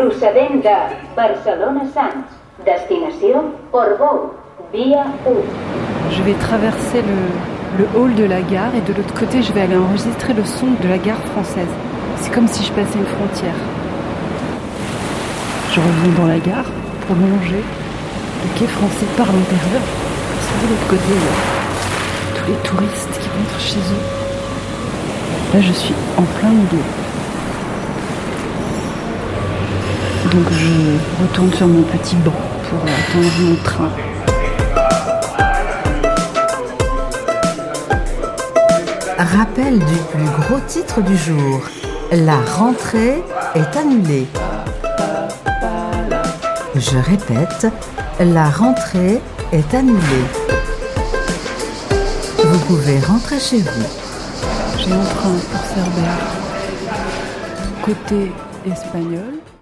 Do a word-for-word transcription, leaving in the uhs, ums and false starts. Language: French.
procedent de Barcelona-Sants, destination Portbou, via un. Je vais traverser le, le hall de la gare et de l'autre côté, je vais aller enregistrer le son de la gare française. C'est comme si je passais une frontière. Je reviens dans la gare pour longer le quai français par l'intérieur. Parce que de l'autre côté, il y a tous les touristes qui rentrent chez eux. Là, je suis en plein milieu. Donc je retourne sur mon petit banc pour attendre mon train. Rappel du plus gros titre du jour. La rentrée est annulée. Je répète, la rentrée est annulée. Vous pouvez rentrer chez vous. J'ai un train pour Cerbère, côté espagnol.